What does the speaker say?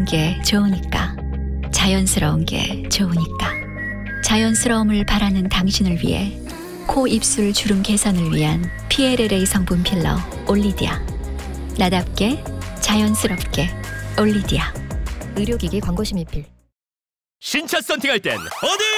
게 좋으니까. 자연스러운 게 좋으니까. 자연스러움을 바라는 당신을 위해 코 입술 주름 개선을 위한 PLLA 성분 필러 올리디아. 나답게 자연스럽게 올리디아. 의료기기 광고 심의필. 신차 썬팅할 땐 어디?